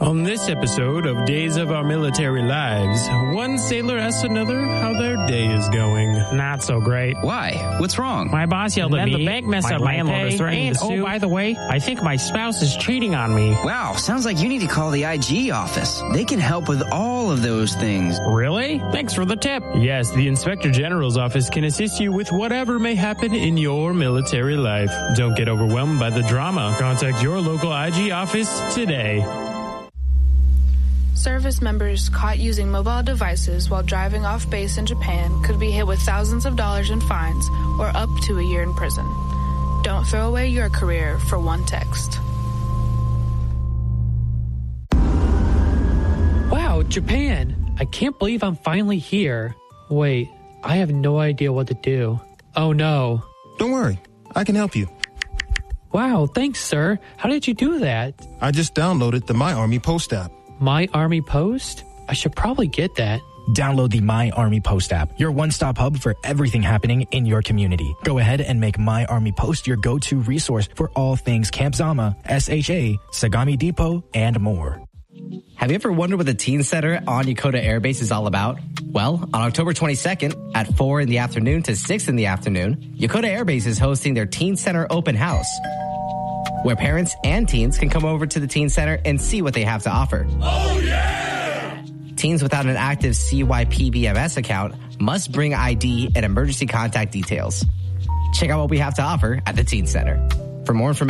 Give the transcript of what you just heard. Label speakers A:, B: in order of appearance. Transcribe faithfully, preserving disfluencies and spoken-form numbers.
A: On this episode of Days of Our Military Lives, one sailor asks another how their day is going.
B: Not so great.
C: Why? What's wrong?
B: My boss yelled
A: And
B: at
A: then
B: me.
A: the bank messed
B: my
A: up my
B: landlord
A: pay,
B: is threatening
A: and,
B: to sue.
A: oh,
B: by the way, I think my spouse is cheating on me.
C: Wow, sounds like you need to call the I G office. They can help with all of those things.
B: Really? Thanks for the tip.
A: Yes, the Inspector General's office can assist you with whatever may happen in your military life. Don't get overwhelmed by the drama. Contact your local I G office today.
D: Service members caught using mobile devices while driving off base in Japan could be hit with thousands of dollars in fines or up to a year in prison. Don't throw away your career for one text.
E: Wow, Japan! I can't believe I'm finally here. Wait, I have no idea what to do. Oh no.
F: Don't worry, I can help you.
E: Wow, thanks, sir. How did you do that?
F: I just downloaded the My Army Post app.
E: My Army Post? I should probably get that.
G: Download the My Army Post app, your one-stop hub for everything happening in your community. Go ahead and make My Army Post your go-to resource for all things Camp Zama, S H A, Sagami Depot, and more.
H: Have you ever wondered what the Teen Center on Yokota Air Base is all about? Well, on October twenty-second at four in the afternoon to six in the afternoon, Yokota Air Base is hosting their Teen Center Open House, where parents and teens can come over to the Teen Center and see what they have to offer.
I: Oh, yeah!
H: Teens without an active C Y P B M S account must bring I D and emergency contact details. Check out what we have to offer at the Teen Center. For more information,